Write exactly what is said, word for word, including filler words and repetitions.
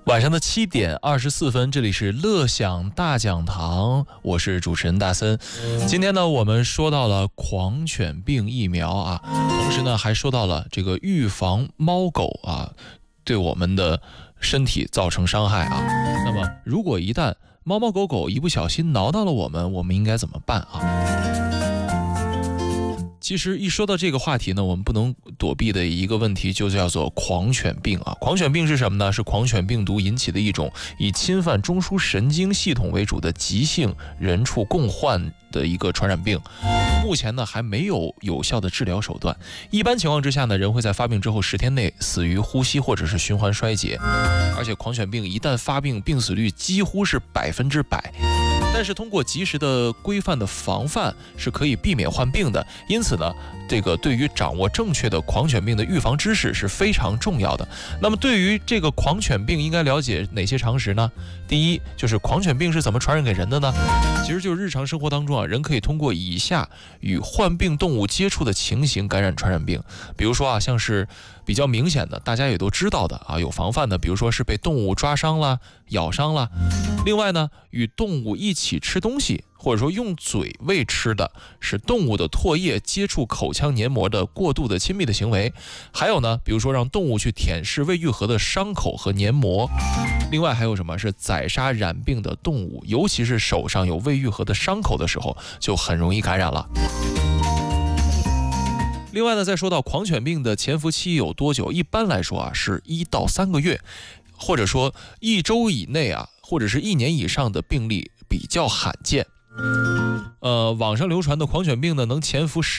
晚上的七点二十四分，这里是乐享大讲堂，我是主持人大森。今天呢，我们说到了狂犬病疫苗啊，同时呢，还说到了这个预防猫狗啊对我们的身体造成伤害啊。那么，如果一旦猫猫狗狗一不小心挠到了我们，我们应该怎么办啊？其实一说到这个话题呢，我们不能躲避的一个问题就叫做狂犬病啊。狂犬病是什么呢？是狂犬病毒引起的一种以侵犯中枢神经系统为主的急性人畜共患的一个传染病。目前呢还没有有效的治疗手段。一般情况之下呢，人会在发病之后十天内死于呼吸或者是循环衰竭。而且狂犬病一旦发病，病死率几乎是百分之百。但是通过及时的规范的防范是可以避免患病的，因此呢，这个对于掌握正确的狂犬病的预防知识是非常重要的。那么对于这个狂犬病应该了解哪些常识呢？第一，就是狂犬病是怎么传染给人的呢？其实就是日常生活当中啊，人可以通过以下与患病动物接触的情形感染传染病。比如说啊，像是比较明显的，大家也都知道的啊，有防范的，比如说是被动物抓伤了、咬伤了。另外呢，与动物一起吃东西，或者说用嘴喂吃的，使动物的唾液接触口腔黏膜的过度的亲密的行为。还有呢，比如说让动物去舔舐未愈合的伤口和黏膜。另外还有什么是宰杀染病的动物，尤其是手上有未愈合的伤口的时候，就很容易感染了。另外呢，再说到狂犬病的潜伏期有多久，一般来说啊是一到三个月，或者说一周以内啊，或者是一年以上的病例比较罕见。呃，网上流传的狂犬病呢，能潜伏十